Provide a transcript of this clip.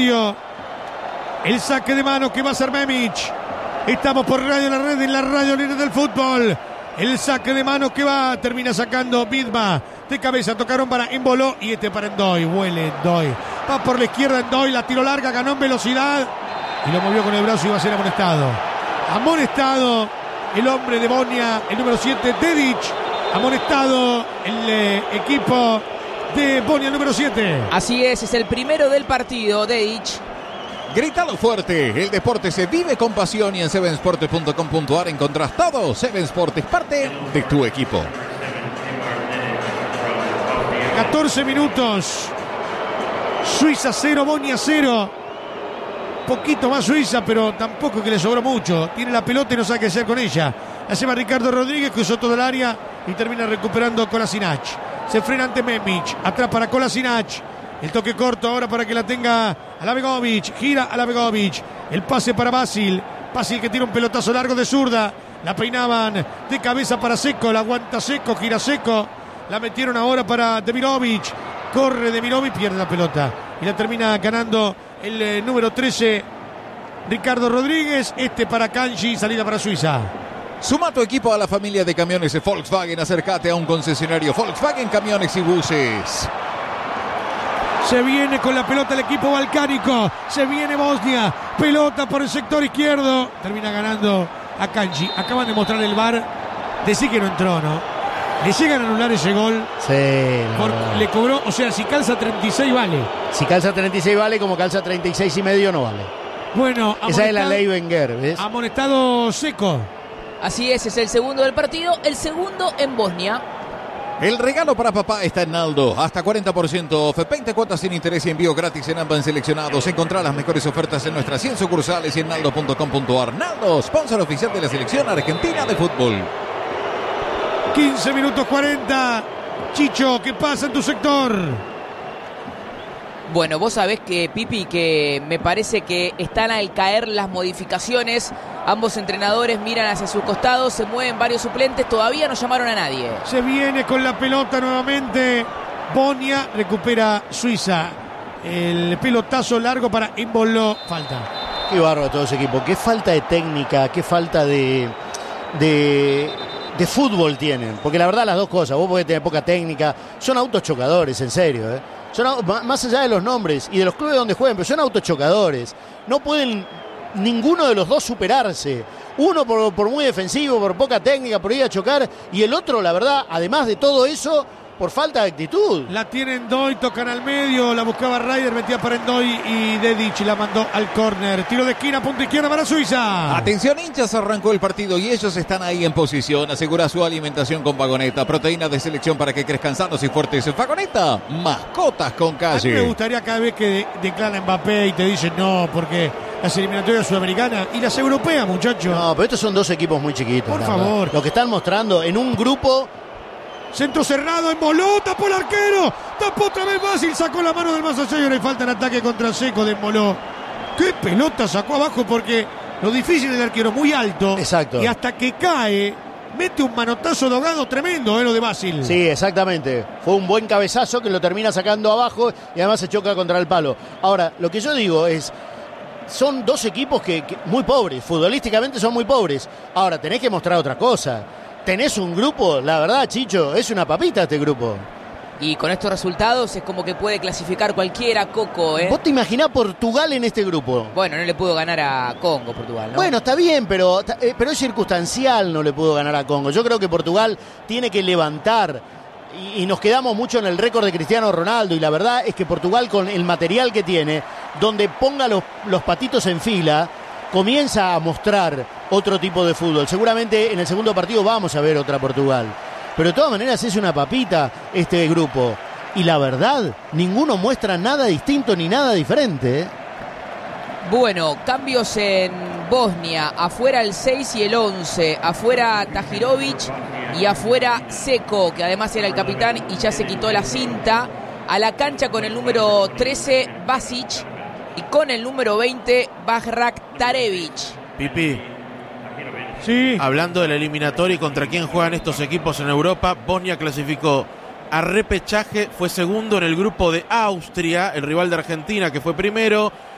medio. El saque de mano que va a ser Memic. Estamos por Radio La Red, en la radio líder del fútbol. El saque de mano que termina sacando Vidma. De cabeza tocaron para Emboló y para Endoy. Huele Endoy. Va por la izquierda Endoy, la tiro larga, ganó en velocidad. Y lo movió con el brazo y va a ser amonestado. Amonestado el hombre de Bosnia, el número 7, Dedic. Amonestado el equipo de Bosnia, el número 7. Así es el primero del partido, Dedic. Grítalo fuerte, el deporte se vive con pasión y en sevensportes.com.ar encontrás todo. Seven Sport es parte de tu equipo. 14 minutos. Suiza 0, Bosnia 0. Poquito más Suiza, pero tampoco que le sobró mucho. Tiene la pelota y no sabe qué hacer con ella. La lleva Ricardo Rodríguez, cruzó todo el área y termina recuperando Kolasinac. Se frena ante Memic. Atrás para Kolasinac. El toque corto ahora para que la tenga Alabegovic. Gira Alabegovic. El pase para Basil. Basil que tira un pelotazo largo de zurda. La peinaban de cabeza para Seco. La aguanta Seco, gira Seco. La metieron ahora para Demirovic. Corre Demirovic, pierde la pelota. Y la termina ganando el número 13, Ricardo Rodríguez. Para Kanji, salida para Suiza. Suma tu equipo a la familia de camiones de Volkswagen. Acércate a un concesionario Volkswagen Camiones y Buses. Se viene con la pelota el equipo balcánico. Se viene Bosnia. Pelota por el sector izquierdo. Termina ganando a Kanji. Acaban de mostrar el VAR. Decí que no entró, ¿no? Le llegan a anular ese gol. Sí. Le cobró, o sea, si calza 36 vale. Si calza 36 vale, como calza 36 y medio no vale. Bueno, esa es la ley Wenger, ¿ves? Amonestado Seco. Así es el segundo del partido, el segundo en Bosnia. El regalo para papá está en Naldo. Hasta 40% off, 20 cuotas sin interés y envío gratis en ambas seleccionados. Encontrá las mejores ofertas en nuestras 100 sucursales y en naldo.com.ar. Naldo, sponsor oficial de la selección argentina de fútbol. 15 minutos 40. Chicho, ¿qué pasa en tu sector? Bueno, vos sabés que, Pipi, que me parece que están al caer las modificaciones. Ambos entrenadores miran hacia sus costados, se mueven varios suplentes, todavía no llamaron a nadie. Se viene con la pelota nuevamente. Bosnia recupera Suiza. El pelotazo largo para Emboló. Falta. Qué bárbaro todo ese equipo. Qué falta de técnica, qué falta de fútbol tienen. Porque la verdad las dos cosas. Vos podés tener poca técnica. Son autochocadores, en serio, ¿eh? Más allá de los nombres y de los clubes donde jueguen, pero son autochocadores. No pueden ninguno de los dos superarse. Uno por muy defensivo, por poca técnica, por ir a chocar. Y el otro, la verdad, además de todo eso, por falta de actitud. La tiene Endoy, tocan al medio, la buscaba Ryder, metía para Endoy y Dedic la mandó al córner. Tiro de esquina, punto izquierda para Suiza. Atención hinchas, arrancó el partido y ellos están ahí en posición. Asegura su alimentación con Vagoneta, proteínas de selección para que crezcan sanos y fuertes. Vagoneta, mascotas con calle. A mí me gustaría cada vez que declara Mbappé y te dicen no, porque las eliminatorias sudamericanas y las europeas, muchachos. No, pero estos son dos equipos muy chiquitos. Por favor. Lo que están mostrando en un grupo. Centro cerrado, Emboló, tapó el arquero, tapó otra vez Basil, sacó la mano del más allá y ahora falta en ataque contra Seco de Emboló. Qué pelota sacó abajo porque lo difícil del arquero, muy alto. Exacto. Y hasta que cae, mete un manotazo dogado tremendo, lo de Basil. Sí, exactamente. Fue un buen cabezazo que lo termina sacando abajo y además se choca contra el palo. Ahora, lo que yo digo es, son dos equipos que muy pobres, futbolísticamente son muy pobres. Ahora, tenés que mostrar otra cosa. Tenés un grupo, la verdad, Chicho, es una papita este grupo. Y con estos resultados es como que puede clasificar cualquiera, Coco, ¿eh? ¿Vos te imaginás Portugal en este grupo? Bueno, no le pudo ganar a Congo, Portugal, ¿no? Bueno, está bien, pero es circunstancial, no le pudo ganar a Congo. Yo creo que Portugal tiene que levantar y nos quedamos mucho en el récord de Cristiano Ronaldo y la verdad es que Portugal con el material que tiene, donde ponga los patitos en fila, comienza a mostrar otro tipo de fútbol. Seguramente en el segundo partido vamos a ver otra Portugal. Pero de todas maneras es una papita este grupo. Y la verdad, ninguno muestra nada distinto ni nada diferente, ¿eh? Bueno, cambios en Bosnia. Afuera el 6 y el 11. Afuera Tahirovic y afuera Seco, que además era el capitán y ya se quitó la cinta. A la cancha con el número 13, Basic. Y con el número 20, Bajraktarevic. Pipi. Sí. Hablando del eliminatorio y contra quién juegan estos equipos en Europa, Bosnia clasificó a repechaje, fue segundo en el grupo de Austria, el rival de Argentina que fue primero.